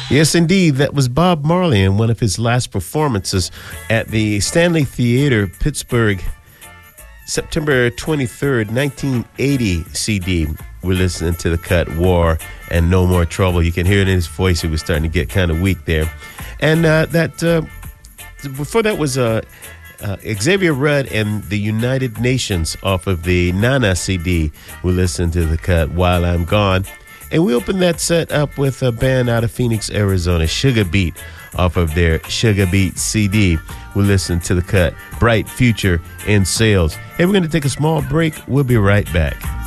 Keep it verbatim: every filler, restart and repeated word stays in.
Yes, indeed. That was Bob Marley in one of his last performances at the Stanley Theater, Pittsburgh, September twenty-third, nineteen eighty C D. We're listening to the cut War and No More Trouble. You can hear it in his voice. He was starting to get kind of weak there. And uh, that uh, before that was uh, uh, Xavier Rudd and the United Nations off of the Nana C D. We listened to the cut While I'm Gone. And we opened that set up with a band out of Phoenix, Arizona, Sugar Beat, off of their Sugar Beat C D. We listened to the cut Bright Future in Sales. Hey, we're going to take a small break. We'll be right back.